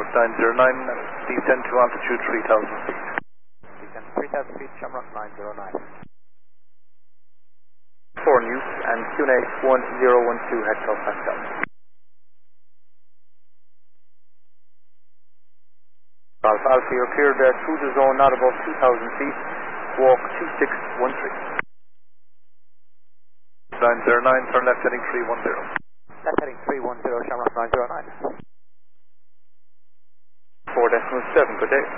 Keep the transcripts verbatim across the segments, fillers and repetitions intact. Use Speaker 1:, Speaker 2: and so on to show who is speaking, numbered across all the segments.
Speaker 1: nine zero nine, descend to altitude three thousand feet.
Speaker 2: Descend to three thousand feet, Shamrock nine zero nine.
Speaker 1: four News and Q N A one zero one two hectopascal. Alpha Alpha, you're cleared there through the zone, not above two thousand feet, walk two six one three. nine zero nine, turn left heading three one zero.
Speaker 2: Left heading three one zero, Shamrock nine zero nine.
Speaker 1: four decimal seven, good day.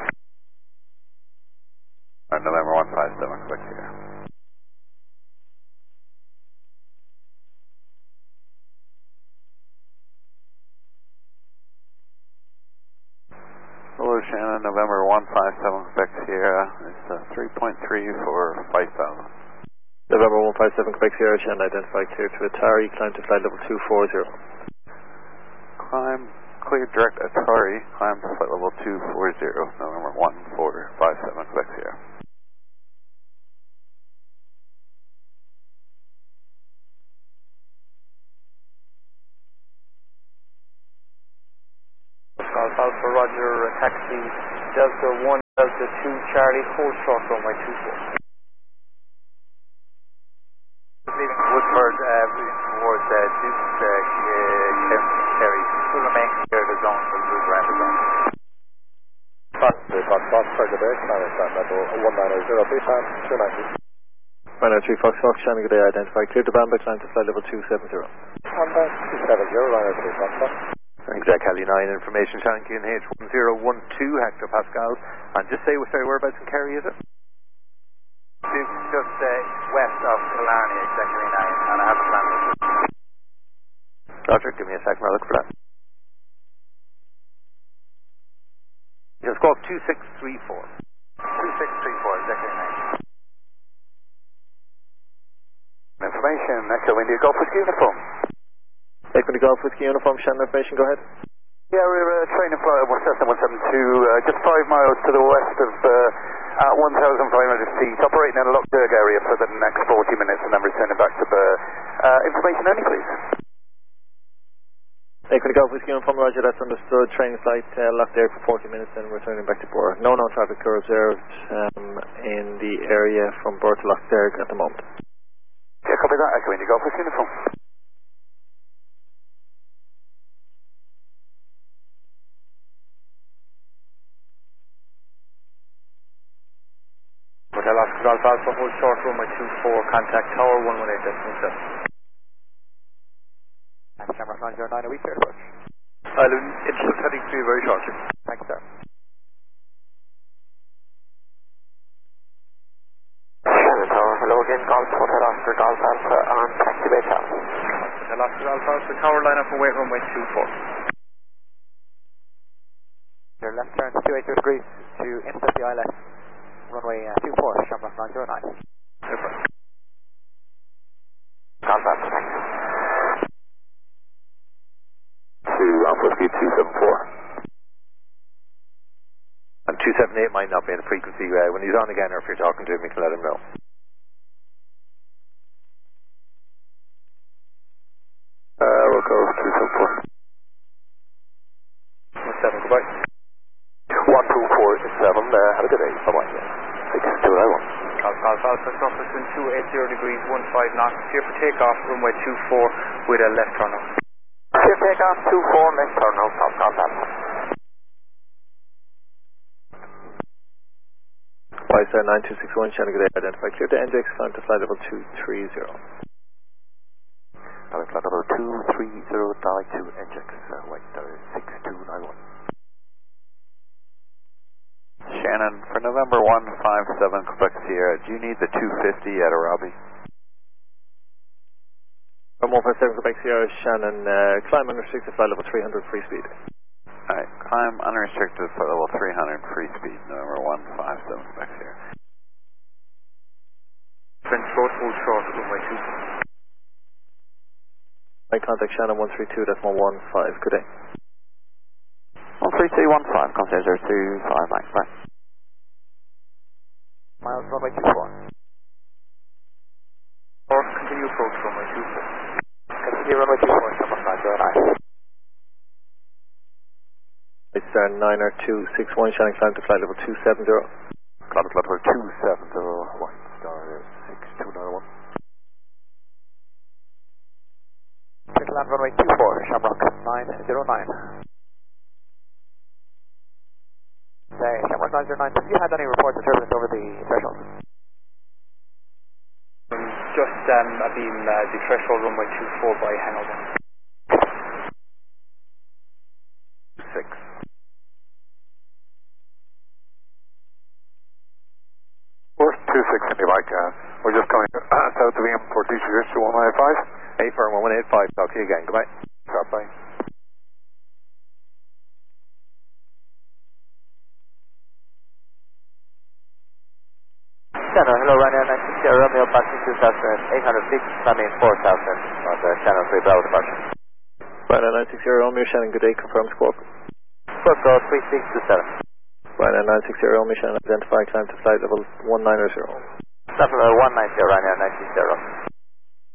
Speaker 3: Uh, November one five seven, Quebec Sierra. Hello Shannon, November one five seven, Quebec Sierra. It's uh, three point three for five thousand.
Speaker 4: November one five seven, Quebec Sierra, Shannon identified clear to Atari, climb to flight level two four zero.
Speaker 3: Climb, clear direct Atari, climb to flight level two four zero, November one four five seven, Quebec Sierra.
Speaker 1: Alpha Alpha, Roger, taxi, Delta one, Delta two, Charlie, hold short runway two four.
Speaker 5: Leaving Woodford, uh, moving towards uh, Duke, uh, uh, Kerry. Will remain clear the zone, will move around the zone.
Speaker 6: Fox, Fox, Fox, Target Bay, climb at level one nine zero, please, pass, two ninety.
Speaker 4: one nine three Fox Fox, Shannon good day, identified clear to Bamba, climb to flight level two seven zero.
Speaker 6: Bamba, two seven zero, Liner three Fox Fox.
Speaker 5: Exact Cali nine information, Shannon Q N H one zero one two hectopascal. And just say, sorry, whereabouts in Kerry is it?
Speaker 1: Duke, just uh, west of Killarney, exact Cali nine, and I have a plan.
Speaker 5: Roger, give me a second, I'll look for that. Just squawk two six three four.
Speaker 1: two six three four, exact Cali nine.
Speaker 5: Information, Echo India Golf Whiskey Uniform.
Speaker 4: Echo India Golf Whiskey Uniform, Shannon information, go ahead.
Speaker 5: Yeah, we're uh, training flight one seven one seven two, uh, just five miles to the west of uh, at one thousand five hundred feet, operating in a Lockberg area for the next forty minutes and then returning back to Burr. Uh, information only, please.
Speaker 4: Echo India Golf Whiskey Uniform, Roger, that's understood. Training flight uh, locked there for forty minutes and returning back to Burr. No known traffic are observed um, in the area from Burr to Lockberg at the moment.
Speaker 5: Yeah, copy that, Echo India Golf Whiskey Uniform.
Speaker 1: Hotel Oscar Alpha Alpha, hold short runway two four, contact tower one one eight decimal seven.
Speaker 2: And Shamrock nine zero nine, a week clear approach.
Speaker 1: I'll intercept heading three very shortly.
Speaker 2: Thanks, sir.
Speaker 7: Shannon Tower, hello again, Golf, Hotel Oscar, Golf Alpha, on taxi bay tower.
Speaker 1: Hotel Oscar Alpha Alpha, tower line up away runway two four.
Speaker 2: Your left turn two eighty degrees to intercept the I L S. Runway uh, two four, Shamrock nine zero nine.
Speaker 1: Super.
Speaker 7: Golf Alpha, thanks.
Speaker 3: To Alpha Whiskey two seven four.
Speaker 5: And two seven eight might not be in the frequency. Uh, when he's on again, or if you're talking to him, you can let him know.
Speaker 3: Uh, we'll go two seven four.
Speaker 1: one seven, goodbye.
Speaker 3: one two four seven, uh, have a good day. Bye-bye. six two nine one.
Speaker 1: Alpha Alpha Alpha, surface wind two eighty degrees, one five knots, clear for takeoff, runway two four with a left turn out.
Speaker 7: Clear takeoff, two four, left turn out, Golf Alpha.
Speaker 4: Y S R nine two six one, Shannon good day, identified clear to N J X, climb to flight level two three zero.
Speaker 3: Flight level two three zero, dial to N J X, uh, white tower six two nine one. Shannon, for November one five seven, Quebec Sierra, do you need the two fifty at Arabi?
Speaker 4: From one five seven, Quebec Sierra, Shannon, uh, climb unrestricted flight level three hundred, free speed.
Speaker 3: Alright, climb unrestricted flight level three hundred, free speed, November one five seven, Quebec Sierra.
Speaker 1: French road, hold short, runway two four.
Speaker 4: I contact Shannon one three two, that's one one five, good day.
Speaker 7: one three two one five, contact zero two five, Max, bye.
Speaker 2: Miles, runway two four.
Speaker 1: Or continue approach, runway two four.
Speaker 2: Continue runway two four, Shamrock nine zero nine.
Speaker 4: Lastern niner two six one, Shannon climb to flight level two seven zero.
Speaker 3: Climb to flight level two seven zero, one star six two nine one.
Speaker 2: Clear to land runway two four, Shamrock nine zero nine. Say, Shamrock nine zero nine, have you had any reports of turbulence over the threshold?
Speaker 1: Just um, I've been uh, the threshold runway two four by Hanover.
Speaker 3: Six. Four two six into my gas. We're just coming uh, south of E M for teachers to one one eight five.
Speaker 6: Eight firm one one eight five. Talk to you again. Goodbye.
Speaker 3: Drop by.
Speaker 2: Channel, hello, Ryanair nine six zero, Romeo, passing two thousand eight hundred feet, climbing four thousand on the Channel three Bravo departure.
Speaker 4: Ryanair nine six zero, Romeo, Shannon, good day, confirm squawk.
Speaker 2: Squawk call three six two seven.
Speaker 4: Ryanair nine six zero, Romeo, Shannon, identify, climb to flight level one nine zero.
Speaker 2: Level one nine zero, Ryanair nine six zero.